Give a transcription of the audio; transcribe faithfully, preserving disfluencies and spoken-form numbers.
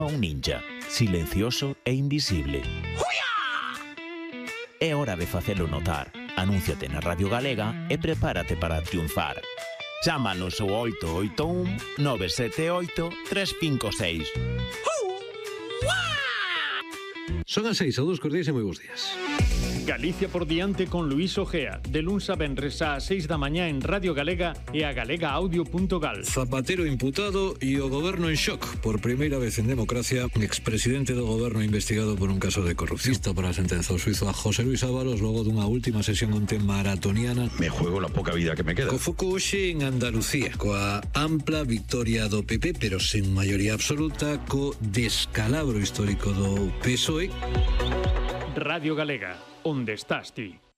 un ninja, silencioso e invisible. É hora de facelo notar. Anúnciate na Radio Galega e prepárate para triunfar. Chámanos ao oito oito un, nove sete oito, tres cinco seis. Son as seis, a dous cos días e moi bons días. Galicia por diante con Luís Ojea, de luns a venres ás seis da mañá en Radio Galega e a galega audio punto gal. Zapatero imputado e o goberno en shock. Por primeira vez en democracia, expresidente do goberno investigado por un caso de corrupción. Listo para a sentenza ao suizo a José Luis Ábalos logo dunha última sesión onte maratoniana. Me juego la poca vida que me queda. Co foco hoxe en Andalucía, coa ampla victoria do P P, pero sen maioría absoluta, co descalabro histórico do P S O E. Radio Galega, onde estás ti?